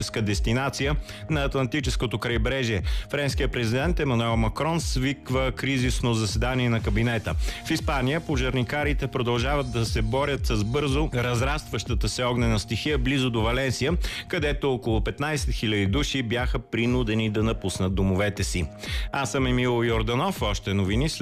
дестинация на Атлантическото крайбрежие. Френският президент Емануел Макрон свиква кризисно заседание на кабинета. В Испания пожарникарите продължават да се борят с бързо разрастващата се огнена стихия близо до Валенсия, където около 15 000 души бяха принудени да напуснат домовете си. Аз съм Емил Йорданов. Още новини след